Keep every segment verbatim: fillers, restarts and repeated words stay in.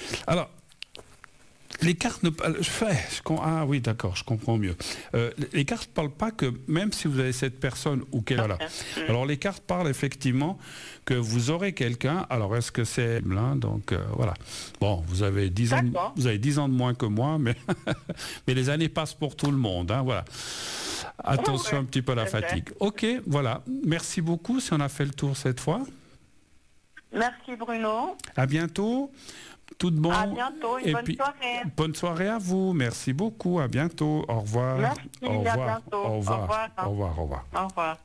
Alors, les cartes ne parlent... Ah oui, d'accord, je comprends mieux. Euh, les cartes ne parlent pas que, même si vous avez cette personne ou qu'elle... Voilà. Alors, les cartes parlent effectivement que vous aurez quelqu'un. Alors, est-ce que c'est... Donc, euh, voilà. Bon, vous avez dix ans, vous avez dix ans de moins que moi, mais, mais les années passent pour tout le monde. Hein, voilà. Attention un petit peu à la fatigue. Ok, voilà. Merci beaucoup si on a fait le tour cette fois. Merci Bruno. À bientôt. Tout de bon. À bientôt, une et bonne puis, soirée. Bonne soirée à vous. Merci beaucoup. À bientôt. Au revoir. Merci, au revoir. à bientôt. Au revoir. Au revoir. Au revoir. Au revoir. Au revoir.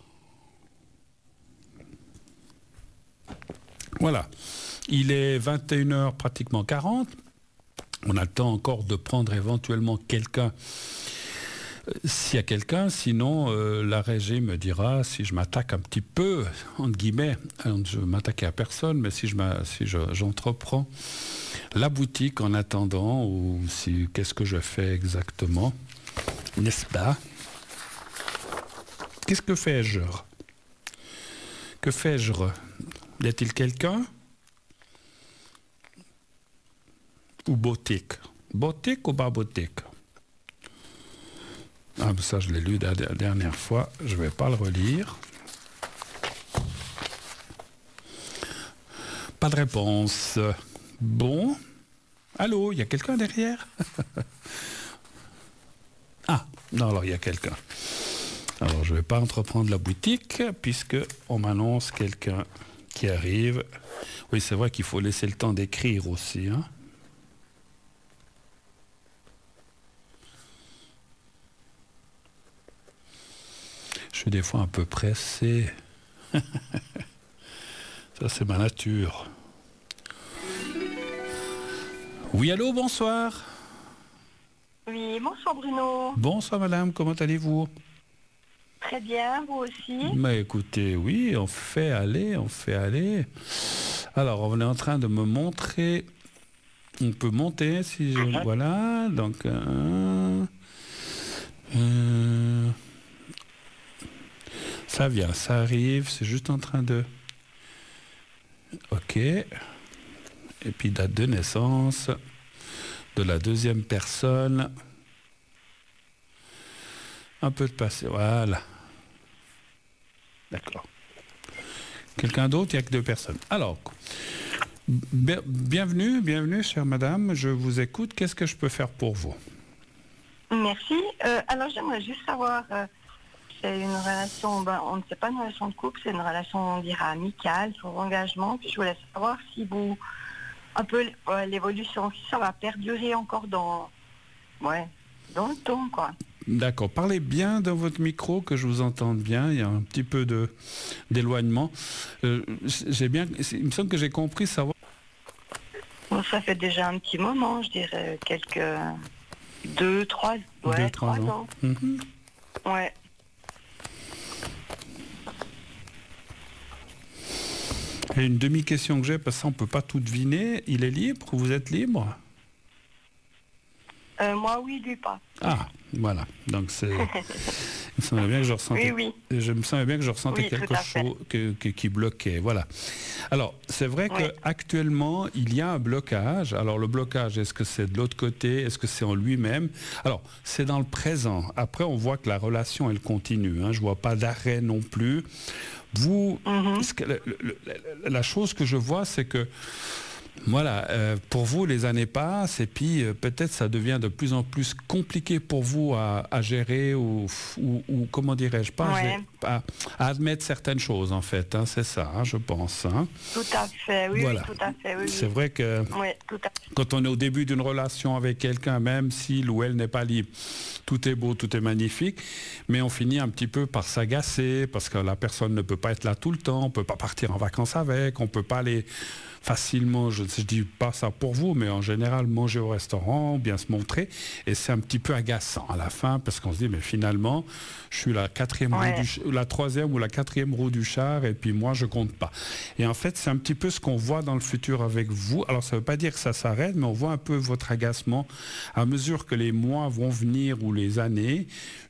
Voilà. Il est vingt et une heures pratiquement quarante. On a le temps encore de prendre éventuellement quelqu'un. S'il y a quelqu'un, sinon euh, la régie me dira si je m'attaque un petit peu, entre guillemets, je ne m'attaquais à personne, mais si je si je, j'entreprends la boutique en attendant, ou si qu'est-ce que je fais exactement, n'est-ce pas? Qu'est-ce que fais-je? Que fais-je? Y a-t-il quelqu'un? Ou boutique? Boutique ou pas boutique? Ah, ça, je l'ai lu la dernière fois. Je ne vais pas le relire. Pas de réponse. Bon. Allô, il y a quelqu'un derrière? Ah, non, alors il y a quelqu'un. Alors, je ne vais pas entreprendre la boutique, puisque on m'annonce quelqu'un qui arrive. Oui, c'est vrai qu'il faut laisser le temps d'écrire aussi, hein. Je suis des fois un peu pressé. Ça, c'est ma nature. Oui, allô, bonsoir. Oui, bonsoir Bruno. Bonsoir madame, comment allez-vous? Très bien, vous aussi? Mais écoutez, oui, on fait aller, on fait aller. Alors, on est en train de me montrer... On peut monter si je... Voilà, donc... Euh, euh, ça vient, ça arrive, c'est juste en train de... Ok. Et puis date de naissance de la deuxième personne. Un peu de passé, voilà. D'accord. Quelqu'un d'autre? Il n'y a que deux personnes. Alors, bienvenue, bienvenue, chère madame. Je vous écoute. Qu'est-ce que je peux faire pour vous? Merci. Euh, alors, j'aimerais juste savoir... Euh, c'est une relation, ben, on ne sait pas une relation de couple, c'est une relation, on dirait, amicale, sans engagement. Puis je voulais savoir si vous, un peu euh, l'évolution, si ça va perdurer encore dans, ouais, dans le temps, quoi. D'accord. Parlez bien dans votre micro, que je vous entende bien. Il y a un petit peu de d'éloignement. Euh, j'ai bien, il me semble que j'ai compris savoir. Bon, ça fait déjà un petit moment, je dirais quelques deux, trois, ouais, deux, trois, trois ans. ans. Mm-hmm. Ouais. Et une demi-question que j'ai, parce que ça, on ne peut pas tout deviner. Il est libre? Vous êtes libre? euh, Moi, oui, lui pas. Ah, voilà. Donc, c'est... il me semblait bien que je ressentais, oui, oui. Je me semblais bien que je ressentais oui, quelque chose que, que, qui bloquait. Voilà. Alors, c'est vrai oui. qu'actuellement, il y a un blocage. Alors, le blocage, est-ce que c'est de l'autre côté? Est-ce que c'est en lui-même? Alors, c'est dans le présent. Après, on voit que la relation, elle continue. Hein. Je ne vois pas d'arrêt non plus. Vous, mm-hmm. ce que, le, le, la chose que je vois, c'est que voilà, euh, pour vous, les années passent et puis euh, peut-être ça devient de plus en plus compliqué pour vous à, à gérer ou, ou, ou comment dirais-je pas, ouais. à, à admettre certaines choses en fait. Hein, c'est ça, hein, je pense. Hein. Tout à fait, oui, voilà. oui tout à fait. Oui, c'est oui. vrai que ouais, tout à fait. Quand on est au début d'une relation avec quelqu'un, même s'il ou elle n'est pas libre, tout est beau, tout est magnifique, mais on finit un petit peu par s'agacer parce que la personne ne peut pas être là tout le temps, on ne peut pas partir en vacances avec, on ne peut pas aller facilement, je ne dis pas ça pour vous, mais en général manger au restaurant, bien se montrer, et c'est un petit peu agaçant à la fin parce qu'on se dit mais finalement je suis la quatrième ouais. roue du, la troisième ou la quatrième roue du char et puis moi je compte pas. Et en fait c'est un petit peu ce qu'on voit dans le futur avec vous. Alors ça ne veut pas dire que ça s'arrête, mais on voit un peu votre agacement à mesure que les mois vont venir ou les années.